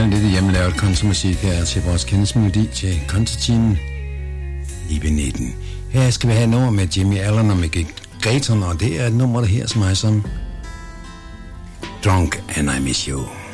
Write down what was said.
lidt hjemmelavet countrymusik her til vores kendelsmelodi til koncertinen i B19. Her skal vi have et nummer med Jimmy Allen og Mickey Gayton, og det er et nummer, der her som er som Drunk and I Miss You.